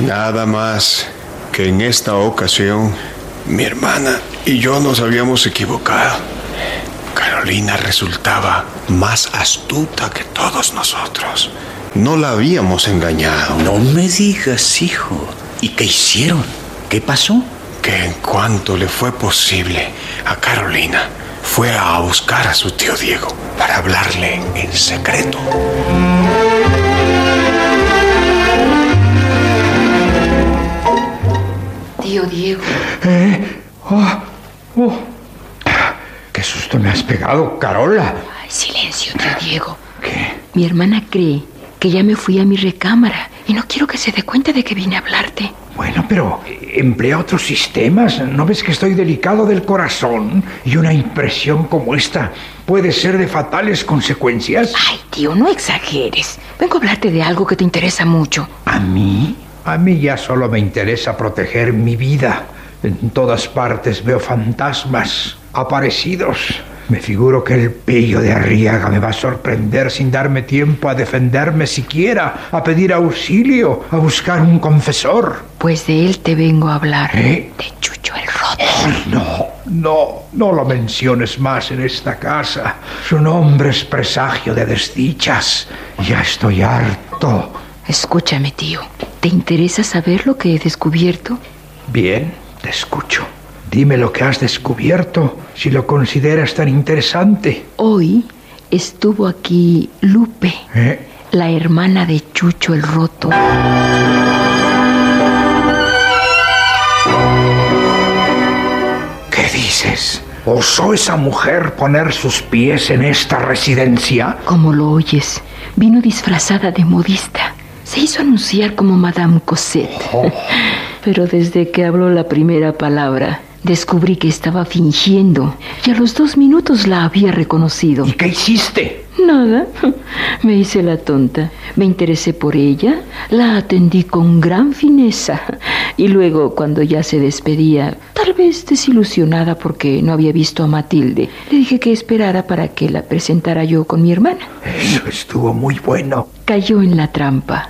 Nada más que en esta ocasión mi hermana y yo nos habíamos equivocado. Carolina resultaba más astuta que todos nosotros. No la habíamos engañado. No me digas, hijo. ¿Y qué hicieron? ¿Qué pasó? Que en cuanto le fue posible a Carolina, fue a buscar a su tío Diego para hablarle en secreto. Tío Diego. ¡Qué susto me has pegado, Carola! Ay, silencio, tío Diego. ¿Qué? Mi hermana cree que ya me fui a mi recámara y no quiero que se dé cuenta de que vine a hablarte. Bueno, pero emplea otros sistemas. ¿No ves que estoy delicado del corazón? Y una impresión como esta puede ser de fatales consecuencias. Ay, tío, no exageres. Vengo a hablarte de algo que te interesa mucho. ¿A mí? A mí ya solo me interesa proteger mi vida. En todas partes veo fantasmas, aparecidos. Me figuro que el pillo de Arriaga me va a sorprender sin darme tiempo a defenderme siquiera, a pedir auxilio, a buscar un confesor. Pues de él te vengo a hablar. ¿Eh? De Chucho el Roto. No lo menciones más en esta casa. Su nombre es presagio de desdichas. Ya estoy harto. Escúchame, tío. ¿Te interesa saber lo que he descubierto? Bien, te escucho. Dime lo que has descubierto, si lo consideras tan interesante. Hoy estuvo aquí Lupe, la hermana de Chucho el Roto. ¿Qué dices? ¿Osó esa mujer poner sus pies en esta residencia? Como lo oyes, vino disfrazada de modista. Se hizo anunciar como Madame Cosette. Pero desde que habló la primera palabra, descubrí que estaba fingiendo y a los 2 minutos la había reconocido. ¿Y qué hiciste? Nada. Me hice la tonta. Me interesé por ella, la atendí con gran fineza y luego, cuando ya se despedía, tal vez desilusionada porque no había visto a Matilde, le dije que esperara para que la presentara yo con mi hermana. Eso estuvo muy bueno. Cayó en la trampa.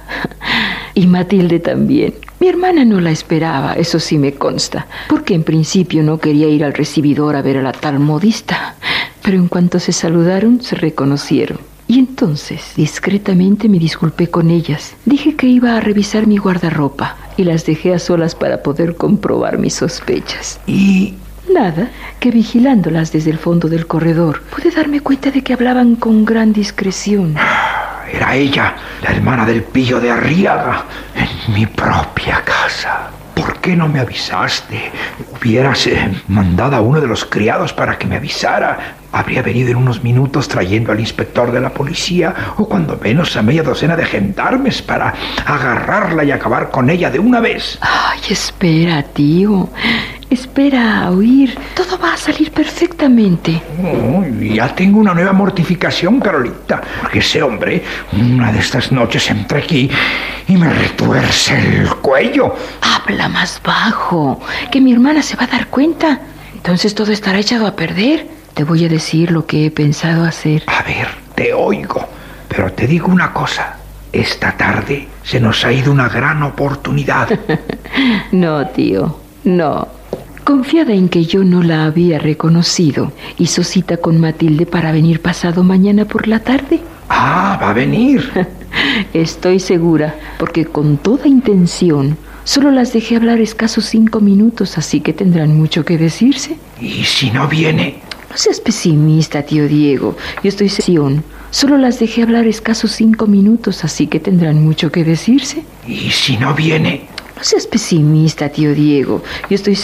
Y Matilde también. Mi hermana no la esperaba, eso sí me consta, porque en principio no quería ir al recibidor a ver a la tal modista. Pero en cuanto se saludaron, se reconocieron. Y entonces, discretamente me disculpé con ellas. Dije que iba a revisar mi guardarropa y las dejé a solas para poder comprobar mis sospechas. ¿Y? Nada, que vigilándolas desde el fondo del corredor, pude darme cuenta de que hablaban con gran discreción. Era ella, la hermana del pillo de Arriaga, en mi propia casa. ¿Por qué no me avisaste? Hubieras mandado a uno de los criados para que me avisara. Habría venido en unos minutos trayendo al inspector de la policía, o cuando menos a media docena de gendarmes para agarrarla y acabar con ella de una vez. Ay, espera, tío. Espera a oír. Todo va a salir perfectamente. Ya tengo una nueva mortificación, Carolita, porque ese hombre, una de estas noches entra aquí y me retuerce el cuello. Habla más bajo, que mi hermana se va a dar cuenta. Entonces todo estará echado a perder. Te voy a decir lo que he pensado hacer. A ver, te oigo, pero te digo una cosa. Esta tarde se nos ha ido una gran oportunidad. No, tío, no. Confiada en que yo no la había reconocido, hizo cita con Matilde para venir pasado mañana por la tarde. Ah, va a venir. Estoy segura, porque con toda intención solo las dejé hablar escasos 5 minutos, así que tendrán mucho que decirse. ¿Y si no viene? No seas pesimista, tío Diego. Yo estoy segura. Solo las dejé hablar escasos 5 minutos, así que tendrán mucho que decirse. ¿Y si no viene? No seas pesimista, tío Diego. Yo estoy